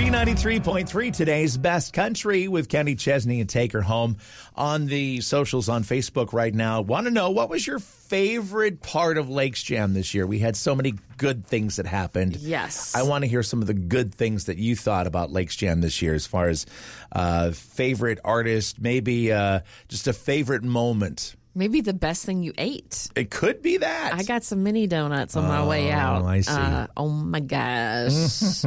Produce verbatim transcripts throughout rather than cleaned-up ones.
B ninety-three point three, today's best country with Kenny Chesney and Take Her Home on the socials on Facebook right now. Want to know, what was your favorite part of Lakes Jam this year? We had so many good things that happened. Yes. I want to hear some of the good things that you thought about Lakes Jam this year as far as uh, favorite artist, maybe uh, just a favorite moment. Maybe the best thing you ate. It could be that. I got some mini donuts on my oh, way out. I see. Uh, oh, my gosh.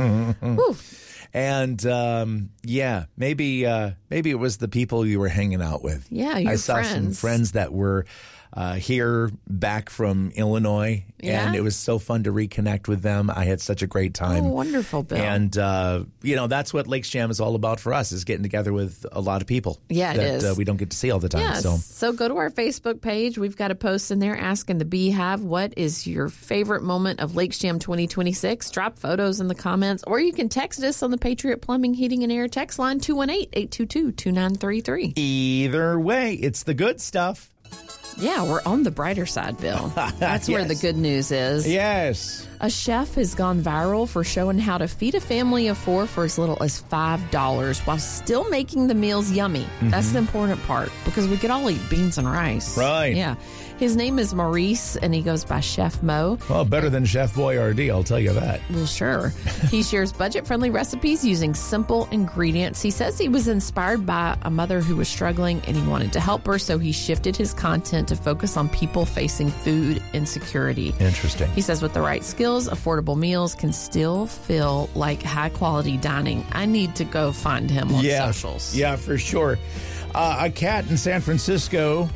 Whew. And, um, yeah, maybe uh, maybe it was the people you were hanging out with. Yeah, your I saw friends. some friends that were uh, here back from Illinois, Yeah? and it was so fun to reconnect with them. I had such a great time. Oh, wonderful, Bill. And, uh, you know, that's what Lakes Jam is all about for us, is getting together with a lot of people Yeah, it that is. Uh, we don't get to see all the time. Yes. So. so go to our Facebook page. We've got a post in there asking the Beehive, what is your favorite moment of Lakes Jam twenty twenty-six? Drop photos in the comments, or you can text us on the Patriot Plumbing, Heating, and Air text line two one eight, eight two two, two nine three three. Either way, it's the good stuff. Yeah, we're on the brighter side, Bill. That's where Yes. the good news is. Yes. A chef has gone viral for showing how to feed a family of four for as little as five dollars while still making the meals yummy. Mm-hmm. That's the important part, because we could all eat beans and rice. Right. Yeah. His name is Maurice, and he goes by Chef Mo. Well, better than Chef Boyardee, I'll tell you that. Well, sure. He shares budget-friendly recipes using simple ingredients. He says he was inspired by a mother who was struggling, and he wanted to help her, so he shifted his content to focus on people facing food insecurity. Interesting. He says with the right skills, affordable meals can still feel like high-quality dining. I need to go find him on yeah. socials. Yeah, for sure. Uh, a cat in San Francisco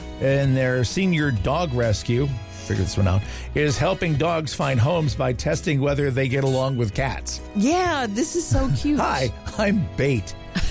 in their senior dog rescue, figure this one out, is helping dogs find homes by testing whether they get along with cats. Yeah, this is so cute. Hi, I'm Bait.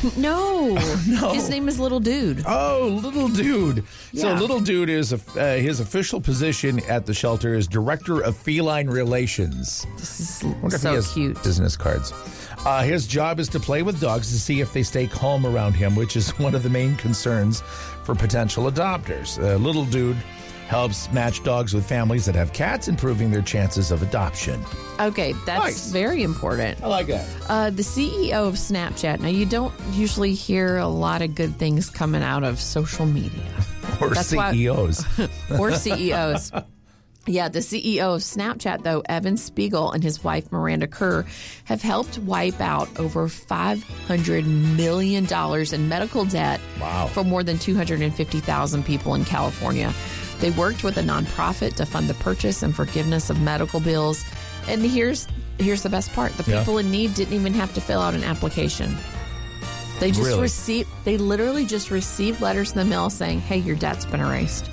No. no. His name is Little Dude. Oh, Little Dude. Yeah. So Little Dude is a, uh, his official position at the shelter is Director of Feline Relations. This is Wonder if he so has cute. business cards. Uh, his job is to play with dogs to see if they stay calm around him, which is one of the main concerns for potential adopters. Uh, Little Dude helps match dogs with families that have cats, improving their chances of adoption. Okay, that's Nice. very important. I like that. Uh, the C E O of Snapchat. Now, you don't usually hear a lot of good things coming out of social media. Or That's C E Os. why- or C E Os. Yeah, the C E O of Snapchat, though, Evan Spiegel, and his wife, Miranda Kerr, have helped wipe out over five hundred million dollars in medical debt Wow. for more than two hundred fifty thousand people in California. They worked with a nonprofit to fund the purchase and forgiveness of medical bills. And here's here's the best part. The Yeah. people in need didn't even have to fill out an application. They just Really? received, they literally just received letters in the mail saying, hey, your debt's been erased.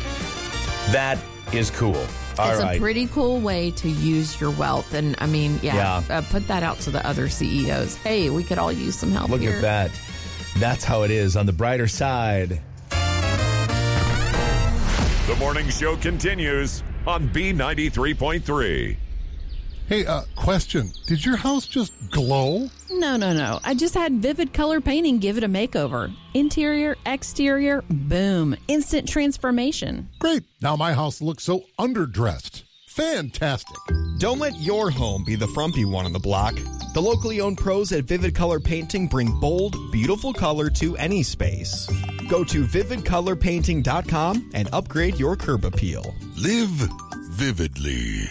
That is cool. All it's right. a pretty cool way to use your wealth. And I mean, yeah, Yeah. Uh, put that out to the other C E Os. Hey, we could all use some help Look here. at that. That's how it is on the brighter side. The morning show continues on B ninety-three point three. Hey, uh, question. Did your house just glow? No, no, no. I just had Vivid Color Painting give it a makeover. Interior, exterior, boom. Instant transformation. Great. Now my house looks so underdressed. Fantastic. Don't let your home be the frumpy one on the block. The locally owned pros at Vivid Color Painting bring bold, beautiful color to any space. Go to vivid color painting dot com and upgrade your curb appeal. Live vividly.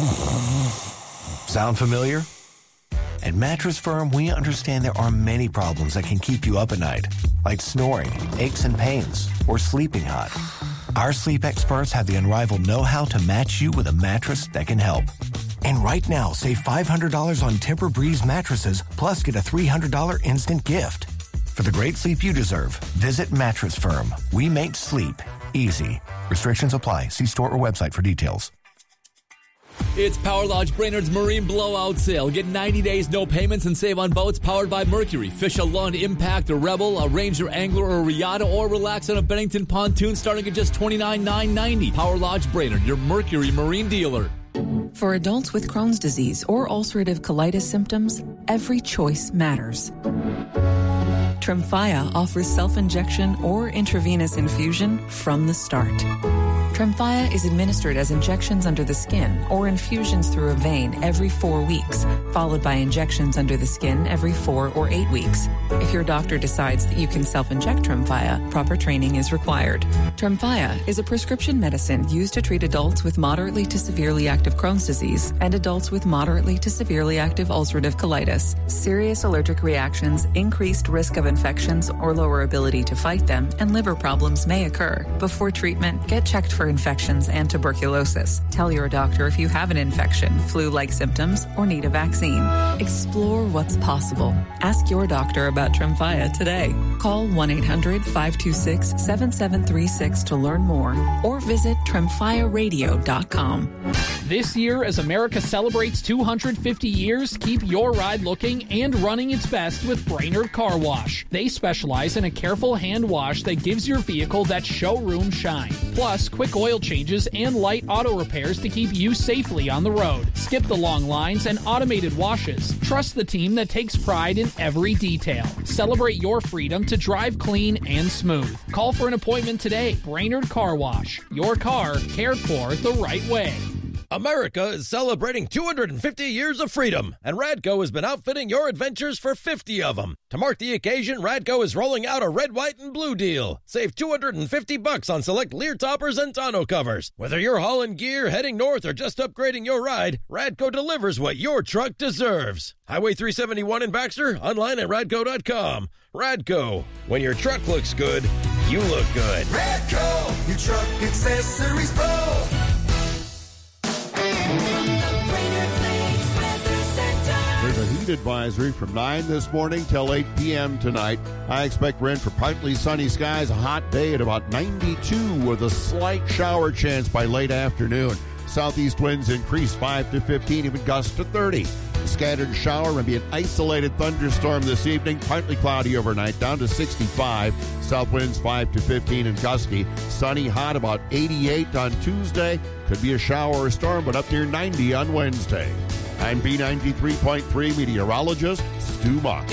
Sound familiar? At Mattress Firm, we understand there are many problems that can keep you up at night, like snoring, aches and pains, or sleeping hot. Our sleep experts have the unrivaled know-how to match you with a mattress that can help. And right now, save five hundred dollars on Tempur-Breeze mattresses, plus get a three hundred dollars instant gift. For the great sleep you deserve, visit Mattress Firm. We make sleep easy. Restrictions apply. See store or website for details. It's Power Lodge Brainerd's Marine Blowout Sale. Get ninety days, no payments, and save on boats powered by Mercury. Fish a Lund, Impact, a Rebel, a Ranger Angler, or a Riata, or relax on a Bennington pontoon starting at just twenty-nine thousand nine hundred ninety dollars. Power Lodge Brainerd, your Mercury Marine dealer. For adults with Crohn's disease or ulcerative colitis symptoms, every choice matters. Tremfya offers self-injection or intravenous infusion from the start. Tremfya is administered as injections under the skin or infusions through a vein every four weeks, followed by injections under the skin every four or eight weeks. If your doctor decides that you can self-inject Tremfya, proper training is required. Tremfya is a prescription medicine used to treat adults with moderately to severely active Crohn's disease and adults with moderately to severely active ulcerative colitis. Serious allergic reactions, increased risk of infections or lower ability to fight them, and liver problems may occur. Before treatment, get checked for infections and tuberculosis. Tell your doctor if you have an infection, flu-like symptoms, or need a vaccine. Explore what's possible. Ask your doctor about Tremfya today. Call one eight hundred five two six seven seven three six to learn more or visit tremfya radio dot com. This year, as America celebrates two hundred fifty years, keep your ride looking and running its best with Brainerd Car Wash. They specialize in a careful hand wash that gives your vehicle that showroom shine. Plus, quick oil changes and light auto repairs to keep you safely on the road. Skip the long lines and automated washes. Trust the team that takes pride in every detail. Celebrate your freedom to drive clean and smooth. Call for an appointment today. Brainerd Car Wash. Your car cared for the right way. America is celebrating two hundred fifty years of freedom, and Radco has been outfitting your adventures for fifty of them. To mark the occasion, Radco is rolling out a red, white, and blue deal. Save two hundred fifty bucks on select Lear toppers and tonneau covers. Whether you're hauling gear, heading north, or just upgrading your ride, Radco delivers what your truck deserves. Highway three seventy-one in Baxter, online at radco dot com. Radco, when your truck looks good, you look good. Radco, your truck accessories pro. There's a heat advisory from nine this morning till eight p.m. tonight. I expect rain for partly sunny skies, a hot day at about ninety-two with a slight shower chance by late afternoon. Southeast winds increase five to fifteen, even gusts to thirty. A scattered shower and be an isolated thunderstorm this evening. Partly cloudy overnight, down to sixty-five. South winds five to fifteen and gusty. Sunny, hot, about eighty-eight on Tuesday. Could be a shower or storm, but up near ninety on Wednesday. I'm B ninety-three point three meteorologist Stu Mock.